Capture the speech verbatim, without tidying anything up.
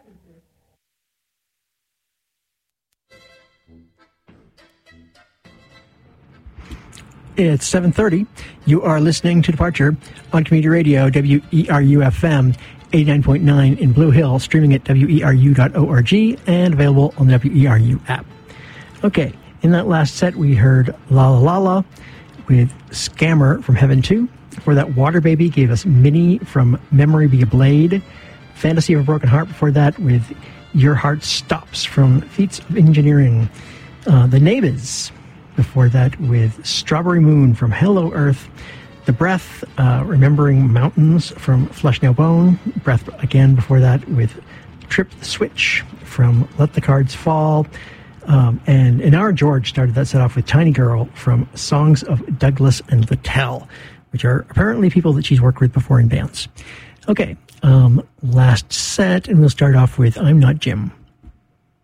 It's seven thirty. You are listening to Departure on Community Radio, W E R U F M, eighty-nine point nine in Blue Hill, streaming at W E R U dot org, and available on the W E R U app. Okay, in that last set, we heard La La La La with Scammer from Heaven two. Before that, Water Baby gave us Minnie from Memory Be a Blade. Fantasy of a Broken Heart before that with Your Heart Stops from Feats of Engineering. Uh, the Neighbors before that with Strawberry Moon from Hello Earth. The Breath, uh, Remembering Mountains from Flesh No Bone. Breath again before that with Trip the Switch from Let the Cards Fall. Um, and Inara George started that set off with Tiny Girl from Songs of Douglas and Littell, which are apparently people that she's worked with before in bands. Okay, um, last set, and we'll start off with I'm Not Jim.